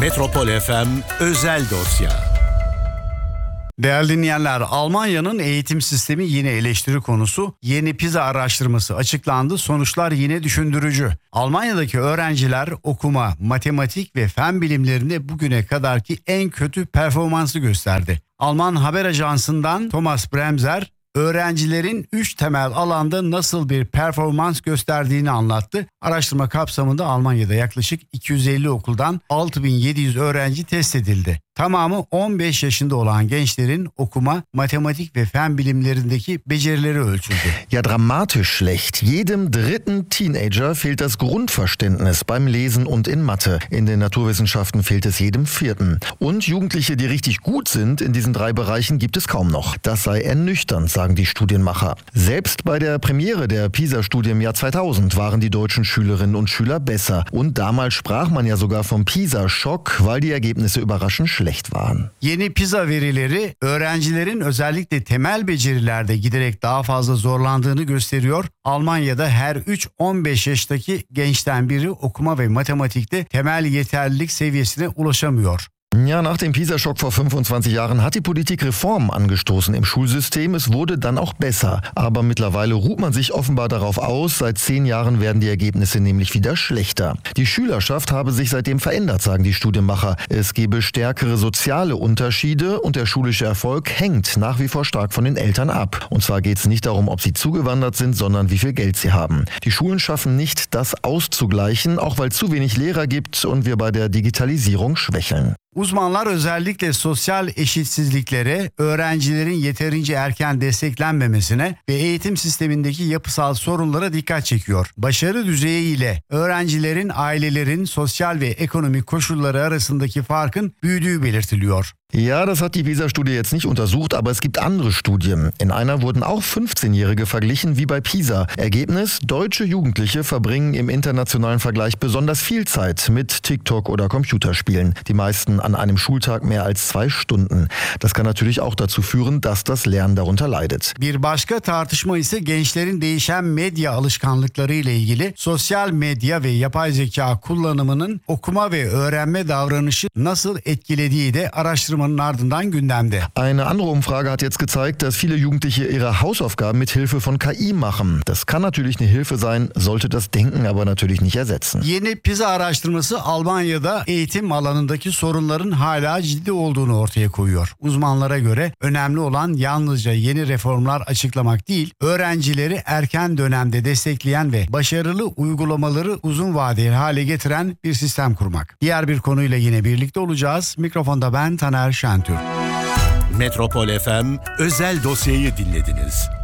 Metropol FM özel dosya. Değerli dinleyenler, Almanya'nın eğitim sistemi yine eleştiri konusu. Yeni PISA araştırması açıklandı. Sonuçlar yine düşündürücü. Almanya'daki öğrenciler okuma, matematik ve fen bilimlerinde bugüne kadarki en kötü performansı gösterdi. Alman haber ajansından Thomas Bremser, öğrencilerin 3 temel alanda nasıl bir performans gösterdiğini anlattı. Araştırma kapsamında Almanya'da yaklaşık 250 okuldan 6700 öğrenci test edildi. Tamamı 15 yaşında olan gençlerin okuma, matematik ve fen bilimlerindeki becerileri ölçüldü. Ja, dramatisch schlecht. Jedem dritten Teenager fehlt das Grundverständnis beim Lesen und in Mathe. In den Naturwissenschaften fehlt es jedem vierten. Und Jugendliche, die richtig gut sind in diesen 3 Bereichen, gibt es kaum noch. Das sei ernüchternd, sagen die Studienmacher. Selbst bei der Premiere der PISA-Studie im Jahr 2000 waren die deutschen Schülerinnen und Schüler besser. Und damals sprach man ja sogar vom PISA-Schock, weil die Ergebnisse überraschend schlecht waren. Yeni PISA verileri öğrencilerin özellikle temel becerilerde giderek daha fazla zorlandığını gösteriyor. Almanya'da her 3-15 yaştaki gençten biri okuma ve matematikte temel yeterlilik seviyesine ulaşamıyor. Ja, nach dem PISA-Schock vor 25 Jahren hat die Politik Reformen angestoßen im Schulsystem. Es wurde dann auch besser. Aber mittlerweile ruht man sich offenbar darauf aus. Seit 10 Jahren werden die Ergebnisse nämlich wieder schlechter. Die Schülerschaft habe sich seitdem verändert, sagen die Studienmacher. Es gebe stärkere soziale Unterschiede und der schulische Erfolg hängt nach wie vor stark von den Eltern ab. Und zwar geht es nicht darum, ob sie zugewandert sind, sondern wie viel Geld sie haben. Die Schulen schaffen nicht, das auszugleichen, auch weil es zu wenig Lehrer gibt und wir bei der Digitalisierung schwächeln. Uzmanlar özellikle sosyal eşitsizliklere, öğrencilerin yeterince erken desteklenmemesine ve eğitim sistemindeki yapısal sorunlara dikkat çekiyor. Başarı düzeyi ile öğrencilerin, ailelerin sosyal ve ekonomik koşulları arasındaki farkın büyüdüğü belirtiliyor. Ja, das hat die PISA-Studie jetzt nicht untersucht, aber es gibt andere Studien. In einer wurden auch 15-Jährige verglichen wie bei PISA. Ergebnis: Deutsche Jugendliche verbringen im internationalen Vergleich besonders viel Zeit mit TikTok oder Computerspielen. Die meisten an einem Schultag mehr als 2 Stunden. Das kann natürlich auch dazu führen, dass das Lernen darunter leidet. Bir başka tartışma ise gençlerin değişen medya alışkanlıkları ile ilgili. Sosyal medya ve yapay zeka kullanımının okuma ve öğrenme davranışı nasıl etkilediği de araştırmanın ardından gündemde. Eine andere Umfrage hat jetzt gezeigt, dass viele Jugendliche ihre Hausaufgaben mit Hilfe von KI machen. Das kann natürlich eine Hilfe sein, sollte das Denken aber natürlich nicht ersetzen. Yeni PISA araştırması Almanya'da eğitim alanındaki sorunların hala ciddi olduğunu ortaya koyuyor. Uzmanlara göre önemli olan yalnızca yeni reformlar açıklamak değil, öğrencileri erken dönemde destekleyen ve başarılı uygulamaları uzun vadeli hale getiren bir sistem kurmak. Diğer bir konuyla yine birlikte olacağız. Mikrofonda ben Taner Şentürk. Metropol FM özel dosyayı dinlediniz.